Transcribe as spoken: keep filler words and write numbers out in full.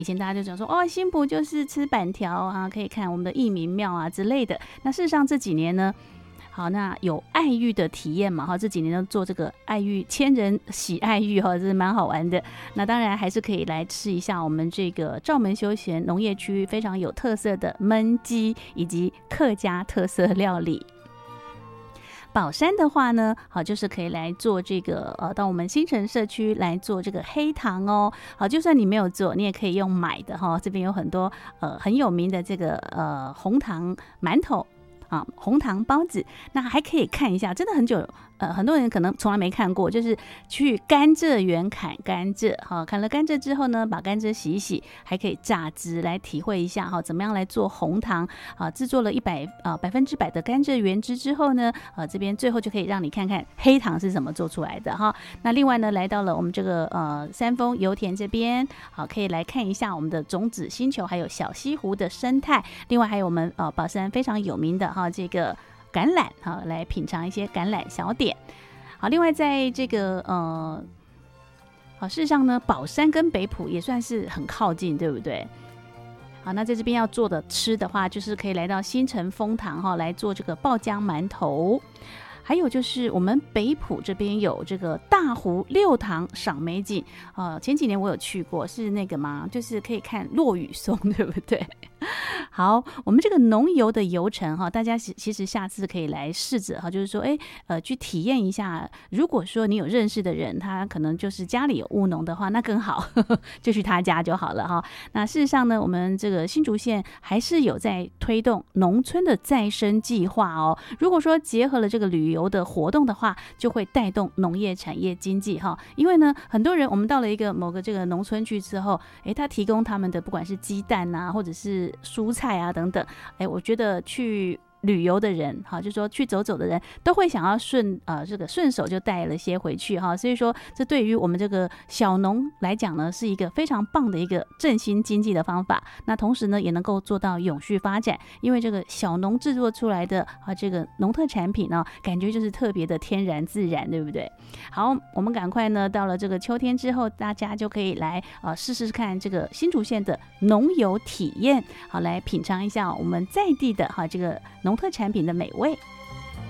以前大家就讲说，哦，新埔就是吃板条啊，可以看我们的义民庙啊之类的。那事实上这几年呢，好，那有爱玉的体验嘛，哈，这几年都做这个爱玉，千人喜爱玉哈，这是蛮好玩的。那当然还是可以来吃一下我们这个罩门休闲农业区非常有特色的焖鸡以及客家特色料理。宝山的话呢，好，就是可以来做这个呃，到我们新城社区来做这个黑糖哦。好，就算你没有做，你也可以用买的哈。这边有很多呃很有名的这个呃红糖馒头啊，红糖包子，那还可以看一下，真的很久。呃，很多人可能从来没看过，就是去甘蔗园砍甘蔗，哈，砍了甘蔗之后呢，把甘蔗洗一洗，还可以榨汁来体会一下哈，怎么样来做红糖啊？制作了一百啊百分之百的甘蔗原汁之后呢，呃，这边最后就可以让你看看黑糖是怎么做出来的哈。那另外呢，来到了我们这个呃三丰油田这边，好，可以来看一下我们的种子星球，还有小西湖的生态，另外还有我们呃宝山非常有名的哈这个橄榄，好，来品尝一些橄榄小点。好，另外在这个呃，好，事实上呢，宝山跟北埔也算是很靠近，对不对？好，那在这边要做的吃的话，就是可以来到新城丰堂哈，来做这个爆浆馒头。还有就是我们北埔这边有这个大湖六塘赏美景，呃，前几年我有去过，是那个吗？就是可以看落羽松，对不对？好，我们这个农游的游程哈，大家其实下次可以来试着哈，就是说，哎，呃，去体验一下。如果说你有认识的人，他可能就是家里有务农的话，那更好，呵呵，就去他家就好了哈。那事实上呢，我们这个新竹县还是有在推动农村的再生计划哦。如果说结合了这个旅游的活动的话，就会带动农业产业经济哈。因为呢，很多人我们到了一个某个这个农村去之后，哎，他提供他们的不管是鸡蛋啊，或者是蔬菜啊等等，哎，我觉得去旅游的人哈，就是说去走走的人都会想要顺呃这个顺手就带了些回去哈，所以说这对于我们这个小农来讲呢，是一个非常棒的一个振兴经济的方法。那同时呢，也能够做到永续发展，因为这个小农制作出来的啊这个农特产品呢，感觉就是特别的天然自然，对不对？好，我们赶快呢到了这个秋天之后，大家就可以来呃试试看这个新竹县的农游体验，好，来品尝一下我们在地的哈这个农特产品的美味。